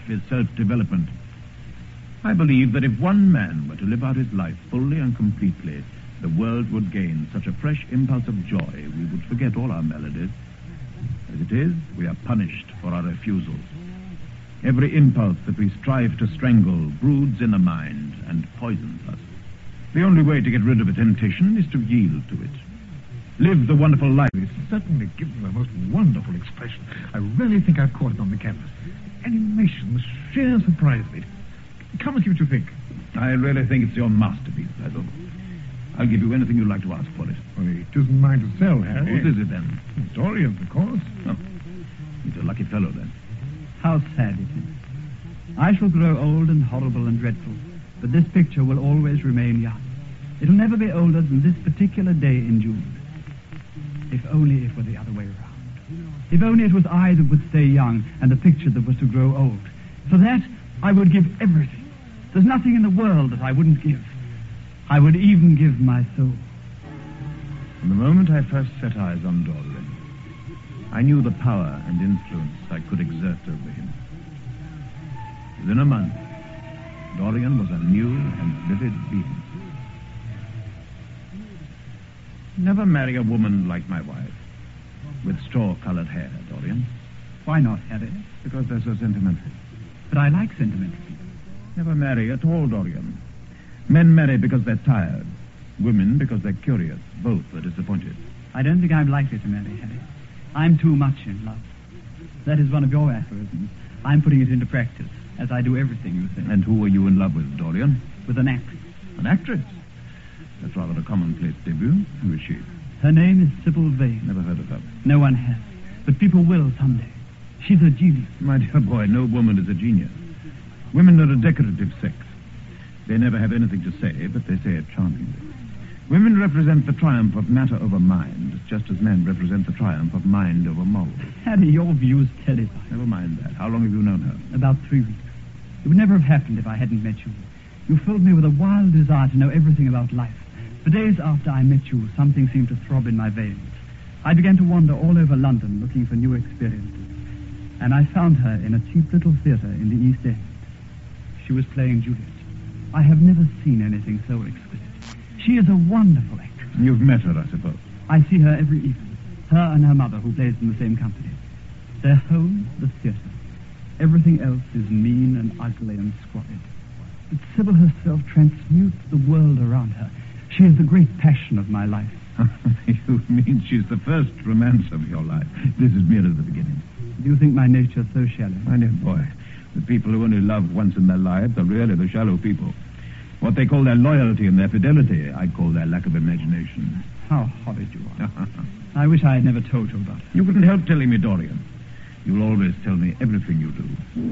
is self-development. I believe that if one man were to live out his life fully and completely, the world would gain such a fresh impulse of joy we would forget all our maladies. As it is, we are punished for our refusals. Every impulse that we strive to strangle broods in the mind and poisons us. The only way to get rid of a temptation is to yield to it. Live the wonderful life. It's certainly given a most wonderful expression. I really think I've caught it on the canvas. Animation, the sheer surprise of it. Come and see what you think. I really think it's your masterpiece, Basil. I'll give you anything you'd like to ask for it. Well, it isn't mine to sell, Harry. What is it, then? Dorian's, of course. Oh, he's a lucky fellow, then. How sad it is. I shall grow old and horrible and dreadful, but this picture will always remain young. It'll never be older than this particular day in June. If only it were the other way around. If only it was I that would stay young and the picture that was to grow old. For that, I would give everything. There's nothing in the world that I wouldn't give. I would even give my soul. From the moment I first set eyes on Dorian, I knew the power and influence I could exert over him. Within a month, Dorian was a new and vivid being. Never marry a woman like my wife, with straw-colored hair, Dorian. Why not, Harry? Because they're so sentimental. But I like sentimental people. Never marry at all, Dorian. Men marry because they're tired. Women because they're curious. Both are disappointed. I don't think I'm likely to marry, Harry. I'm too much in love. That is one of your aphorisms. I'm putting it into practice, as I do everything you say. And who are you in love with, Dorian? With an actress. An actress? That's rather a commonplace debut. Who is she? Her name is Sybil Vane. Never heard of her. No one has. But people will someday. She's a genius. My dear boy, no woman is a genius. Women are a decorative sex. They never have anything to say, but they say it charmingly. Women represent the triumph of matter over mind, just as men represent the triumph of mind over morals. Harry, your views terrify. Never mind that. How long have you known her? About 3 weeks. It would never have happened if I hadn't met you. You filled me with a wild desire to know everything about life. For days after I met you, something seemed to throb in my veins. I began to wander all over London looking for new experiences. And I found her in a cheap little theatre in the East End. She was playing Juliet. I have never seen anything so exquisite. She is a wonderful actress. You've met her, I suppose. I see her every evening. Her and her mother, who plays in the same company. Their home, the theatre. Everything else is mean and ugly and squalid. But Sybil herself transmutes the world around her. She is the great passion of my life. You mean she's the first romance of your life? This is merely the beginning. Do you think my nature so shallow? My dear boy, the people who only love once in their lives are really the shallow people. What they call their loyalty and their fidelity, I call their lack of imagination. How horrid you are. I wish I had never told you about it. You couldn't help telling me, Dorian. You'll always tell me everything you do.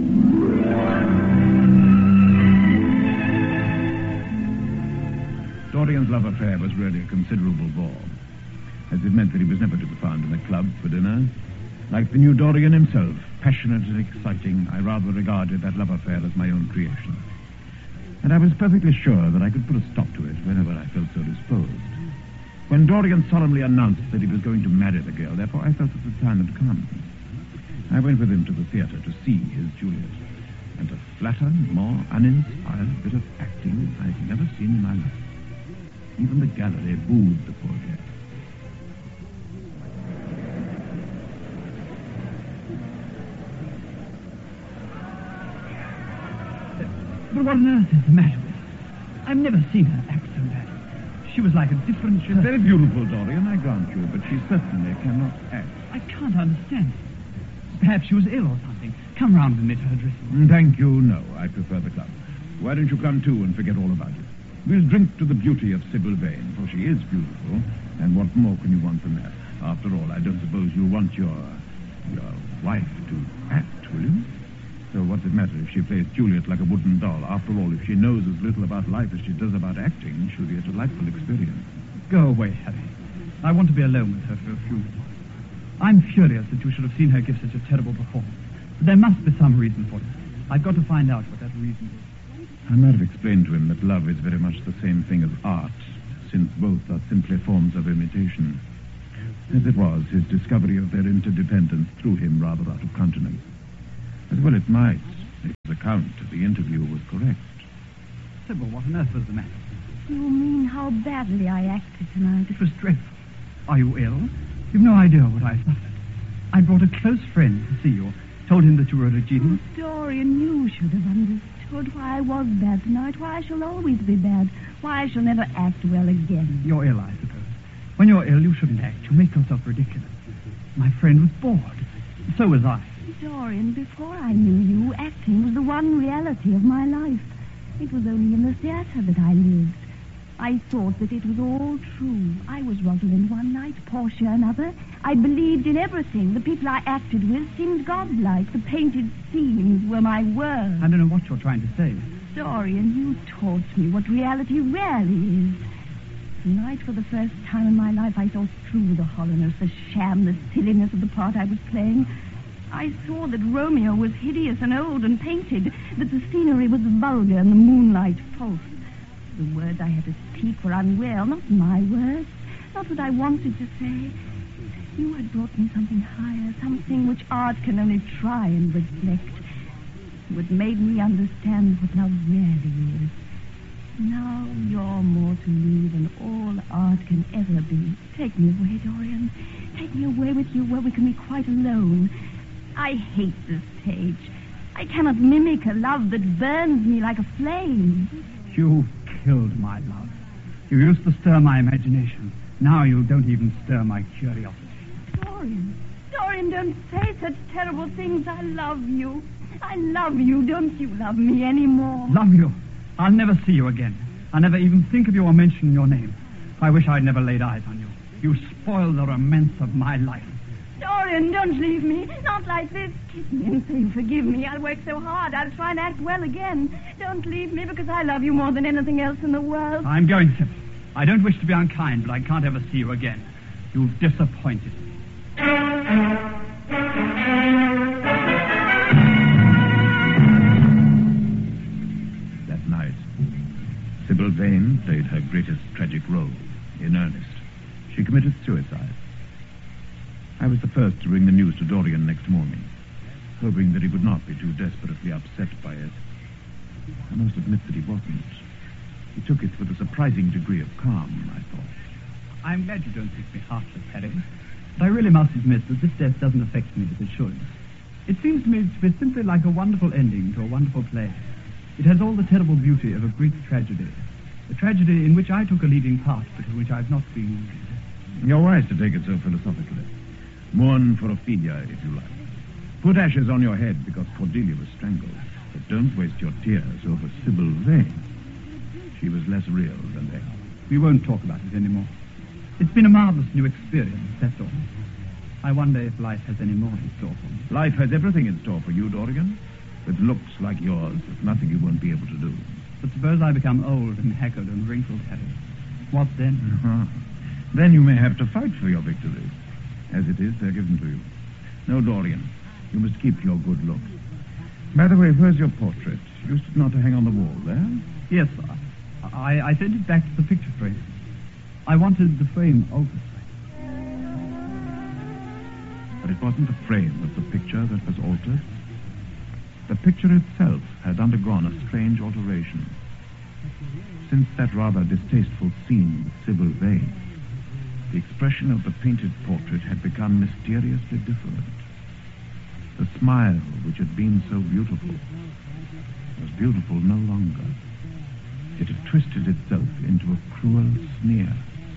Dorian's love affair was really a considerable bore, as it meant that he was never to be found in a club for dinner. Like the new Dorian himself, passionate and exciting, I rather regarded that love affair as my own creation. And I was perfectly sure that I could put a stop to it whenever I felt so disposed. When Dorian solemnly announced that he was going to marry the girl, therefore I felt that the time had come. I went with him to the theatre to see his Juliet, and a flatter, more uninspired bit of acting I've never seen in my life. Even the gallery booed the poor girl. But what on earth is the matter with her? I've never seen her act so badly. She was like a different... She's very beautiful, Dorian, I grant you, but she certainly cannot act. I can't understand it. Perhaps she was ill or something. Come round with me to her dressing room. Thank you, no. I prefer the club. Why don't you come too and forget all about it? We'll drink to the beauty of Sybil Vane, for she is beautiful, and what more can you want from that? After all, I don't suppose you'll want your wife to act, will you? So what's it matter if she plays Juliet like a wooden doll? After all, if she knows as little about life as she does about acting, she'll be a delightful experience. Go away, Harry. I want to be alone with her for a few minutes. I'm furious that you should have seen her give such a terrible performance. But there must be some reason for it. I've got to find out what that reason is. I might have explained to him that love is very much the same thing as art, since both are simply forms of imitation. As it was, his discovery of their interdependence threw him rather out of countenance. As well it might, His account of the interview was correct. Sybil, what on earth was the matter? You mean how badly I acted tonight? It was dreadful. Are you ill? You've no idea what I suffered. I brought a close friend to see you. Told him that you were a genius. Oh, Dorian, you should have understood why I was bad tonight, why I shall always be bad, why I shall never act well again. You're ill, I suppose. When you're ill, you shouldn't act. You make yourself ridiculous. My friend was bored. So was I. Dorian, before I knew you, acting was the one reality of my life. It was only in the theater that I lived. I thought that it was all true. I was Rosalind one night, Portia another. I believed in everything. The people I acted with seemed godlike. The painted scenes were my words. I don't know what you're trying to say. Dorian, you taught me what reality really is. Tonight, for the first time in my life, I saw through the hollowness, the sham, the silliness of the part I was playing. I saw that Romeo was hideous and old and painted, that the scenery was vulgar and the moonlight false. The words I had to speak were unreal, not my words, not what I wanted to say. You had brought me something higher, something which art can only try and reflect. You had made me understand what love really is. Now you're more to me than all art can ever be. Take me away, Dorian. Take me away with you where we can be quite alone. I hate the stage. I cannot mimic a love that burns me like a flame. You killed my love. You used to stir my imagination. Now you don't even stir my curiosity. Dorian, don't say such terrible things. I love you. I love you. Don't you love me anymore? Love you? I'll never see you again. I'll never even think of you or mention your name. I wish I'd never laid eyes on you. You spoiled the romance of my life. Dorian, don't leave me. Not like this. Kiss me and say forgive me. I'll work so hard. I'll try and act well again. Don't leave me because I love you more than anything else in the world. I'm going, Sybil. I don't wish to be unkind, but I can't ever see you again. You've disappointed me. That night, Sybil Vane played her greatest tragic role, in earnest. She committed suicide. I was the first to bring the news to Dorian next morning, hoping that he would not be too desperately upset by it. I must admit that he wasn't. He took it with a surprising degree of calm, I thought. I'm glad you don't think me heartless, Harry. But I really must admit that this death doesn't affect me as it should. It seems to me to be simply like a wonderful ending to a wonderful play. It has all the terrible beauty of a Greek tragedy. A tragedy in which I took a leading part, but in which I've not been wounded. You're wise to take it so philosophically. Mourn for Ophelia, if you like. Put ashes on your head because Cordelia was strangled. But don't waste your tears over Sybil Vane. She was less real than they. We won't talk about it anymore. It's been a marvelous new experience, that's all. I wonder if life has any more in store for me. Life has everything in store for you, Dorian. With looks like yours, there's nothing you won't be able to do. But suppose I become old and haggard and wrinkled, Harry. What then? Then you may have to fight for your victories. As it is, they're given to you. No, Dorian, you must keep your good looks. By the way, where's your portrait? Used it not to hang on the wall there? Yes, I sent it back to the picture frame. I wanted the frame altered. But it wasn't the frame of the picture that was altered. The picture itself had undergone a strange alteration. Since that rather distasteful scene with Sybil Vane, the expression of the painted portrait had become mysteriously different. The smile, which had been so beautiful, was beautiful no longer. It had twisted itself into a cruel sneer.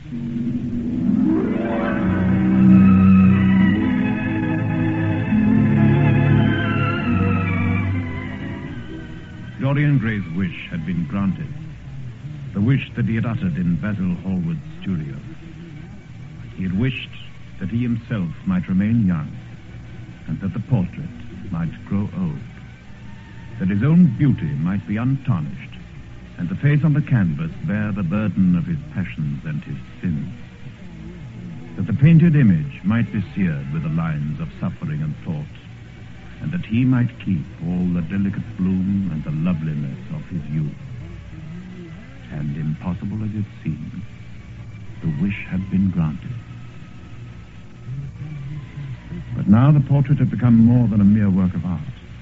Dorian Gray's wish had been granted. The wish that he had uttered in Basil Hallward's studio. He had wished that he himself might remain young, and that the portrait might grow old. That his own beauty might be untarnished, and the face on the canvas bear the burden of his passions and his sins. That the painted image might be seared with the lines of suffering and thought, and that he might keep all the delicate bloom and the loveliness of his youth. And impossible as it seemed, the wish had been granted. But now the portrait had become more than a mere work of art.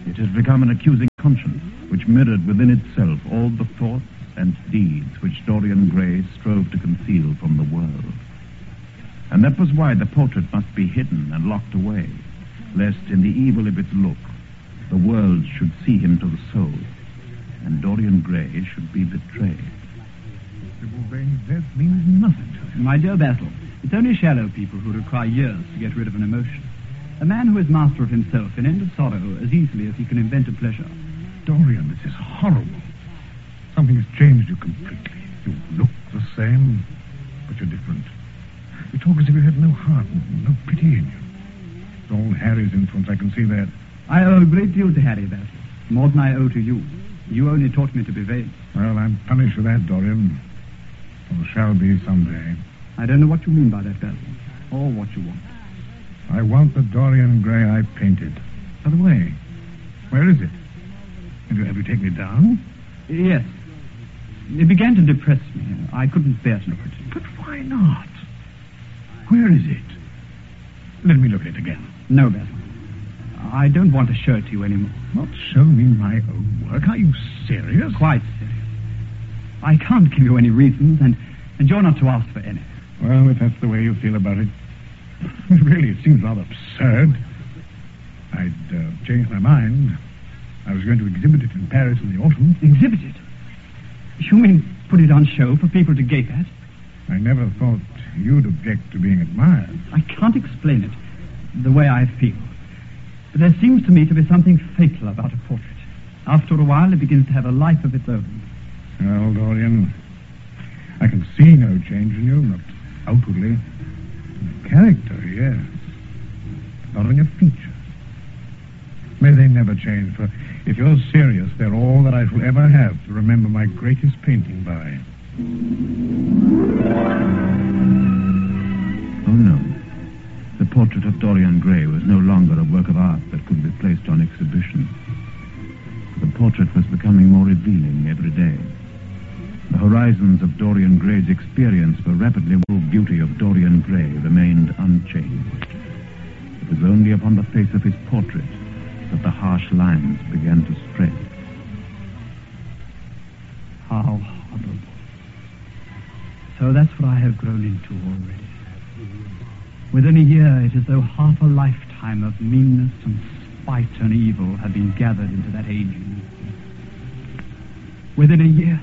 It had become an accusing conscience, which mirrored within itself all the thoughts and deeds which Dorian Gray strove to conceal from the world. And that was why the portrait must be hidden and locked away, lest in the evil of its look, the world should see him to the soul, and Dorian Gray should be betrayed. Mr. Wolverine's death means nothing to him. My dear Basil, it's only shallow people who require years to get rid of an emotion. A man who is master of himself can end a sorrow as easily as he can invent a pleasure. Dorian, this is horrible. Something has changed you completely. You look the same, but you're different. You talk as if you had no heart and no pity in you. It's all Harry's influence, I can see that. I owe a great deal to Harry, Basil. More than I owe to you. You only taught me to be vain. Well, I'm punished for that, Dorian. Or shall be someday. I don't know what you mean by that, Basil, or what you want. I want the Dorian Gray I painted. By the way, where is it? Have you taken it down? Yes. It began to depress me. I couldn't bear to look at it. But why not? Where is it? Let me look at it again. No, Basil. I don't want to show it to you anymore. Not show me my own work? Are you serious? Quite serious. I can't give you any reasons, and you're not to ask for any. Well, if that's the way you feel about it, really, it seems rather absurd. I'd changed my mind. I was going to exhibit it in Paris in the autumn. Exhibit it? You mean put it on show for people to gape at? I never thought you'd object to being admired. I can't explain it, the way I feel. But there seems to me to be something fatal about a portrait. After a while, it begins to have a life of its own. Well, Dorian, I can see no change in you, not outwardly. In character, yes. Not in your features. May they never change, for if you're serious, they're all that I shall ever have to remember my greatest painting by. Oh, no. The portrait of Dorian Gray was no longer a work of art that could be placed on exhibition. The portrait was becoming more revealing every day. The horizons of Dorian Gray's experience were rapidly the beauty of Dorian Gray remained unchanged. It was only upon the face of his portrait that the harsh lines began to spread. How horrible. So that's what I have grown into already. Within a year, it is as though half a lifetime of meanness and spite and evil have been gathered into that aging. Within a year,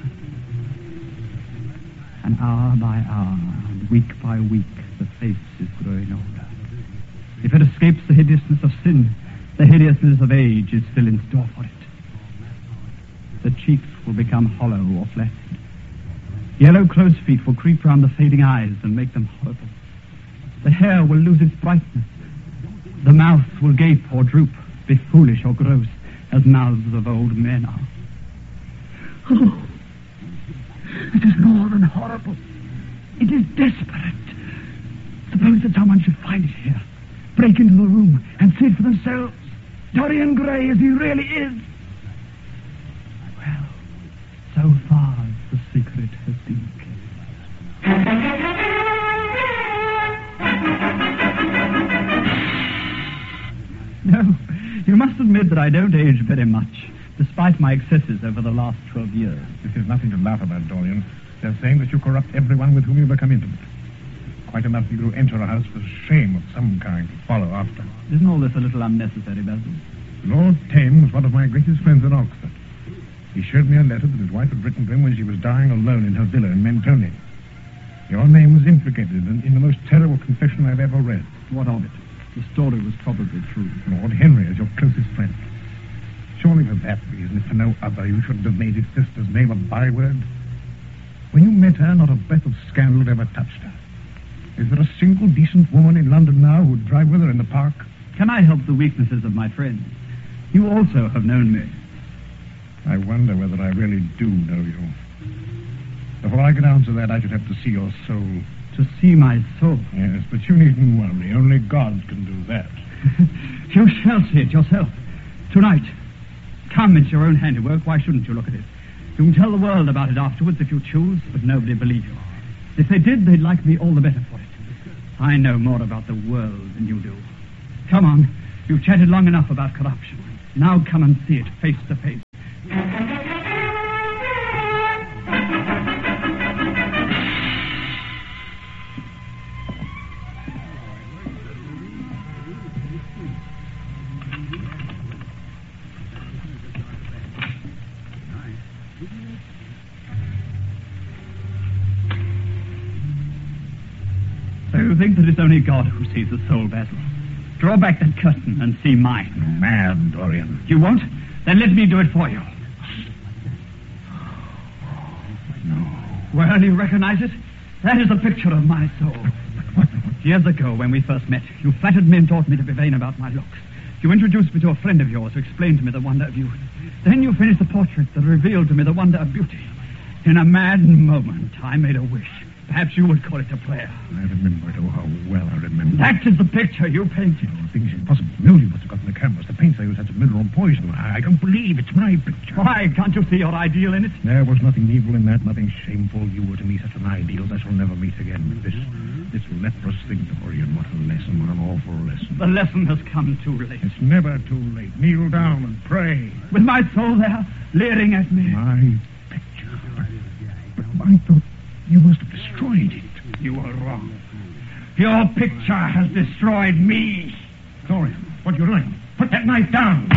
and hour by hour, and week by week, the face is growing older. If it escapes the hideousness of sin, the hideousness of age is still in store for it. The cheeks will become hollow or flaccid. Yellow crow's feet will creep round the fading eyes and make them horrible. The hair will lose its brightness. The mouth will gape or droop, be foolish or gross, as mouths of old men are. Oh, it is more than horrible. It is desperate. Suppose that someone should find it here, break into the room, and see it for themselves. Dorian Gray as he really is. Well, so far the secret has been kept. No, you must admit that I don't age very much, despite my excesses over the last 12 years. This is nothing to laugh about, Dorian. They're saying that you corrupt everyone with whom you become intimate. Quite enough for you to enter a house with shame of some kind to follow after. Isn't all this a little unnecessary, Basil? Lord Tame was one of my greatest friends at Oxford. He showed me a letter that his wife had written to him when she was dying alone in her villa in Mentone. Your name was implicated in the most terrible confession I've ever read. What of it? The story was probably true. Lord Henry is your closest friend. Surely for that reason, if for no other, you shouldn't have made his sister's name a byword. When you met her, not a breath of scandal had ever touched her. Is there a single decent woman in London now who'd drive with her in the park? Can I help the weaknesses of my friends? You also have known me. I wonder whether I really do know you. Before I could answer that, I should have to see your soul. To see my soul? Yes, but you needn't worry. Only God can do that. You shall see it yourself. Tonight. Come, it's your own handiwork. Why shouldn't you look at it? You can tell the world about it afterwards if you choose, but nobody believes you. If they did, they'd like me all the better for it. I know more about the world than you do. Come on. You've chatted long enough about corruption. Now come and see it face to face. So you think that it's only God who sees the soul, Basil? Draw back that curtain and see mine. You're mad, Dorian. You won't? Then let me do it for you. No. Well, you recognize it? That is a picture of my soul. Years ago, when we first met, you flattered me and taught me to be vain about my looks. You introduced me to a friend of yours who explained to me the wonder of youth. Then you finished the portrait that revealed to me the wonder of beauty. In a mad moment, I made a wish. Perhaps you would call it a prayer. I remember it. Oh, how well I remember. That is the picture you painted. The thing's impossible. Mildew must have gotten the canvas. The paints I used had some mineral poison. I don't believe it's my picture. Why, can't you see your ideal in it? There was nothing evil in that, nothing shameful. You were to me such an ideal that shall never meet again. This leprous thing, Dorian, what a lesson, what an awful lesson. The lesson has come too late. It's never too late. Kneel down and pray. With my soul there, leering at me. My picture. But I thought you must have destroyed it. You are wrong. Your picture has destroyed me. Dorian, what are you doing? Put that knife down.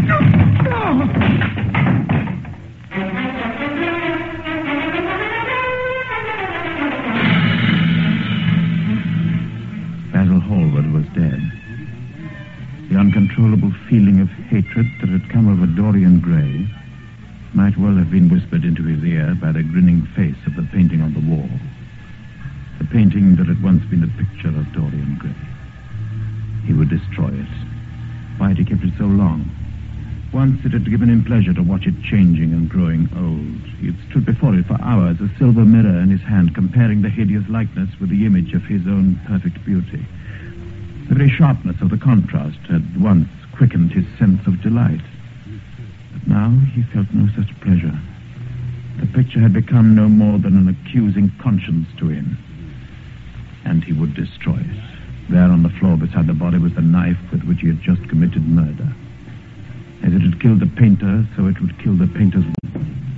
Basil Hallward was dead. The uncontrollable feeling of hatred that had come over Dorian Gray might well have been whispered into his ear by the grinning face of the painting on the wall. The painting that had once been the picture of Dorian Gray. He would destroy it. Why had he kept it so long? Once it had given him pleasure to watch it changing and growing old. He had stood before it for hours, a silver mirror in his hand, comparing the hideous likeness with the image of his own perfect beauty. The very sharpness of the contrast had once quickened his sense of delight. But now he felt no such pleasure. The picture had become no more than an accusing conscience to him. And he would destroy it. There on the floor beside the body was the knife with which he had just committed murder. As it had killed the painter, so it would kill the painter's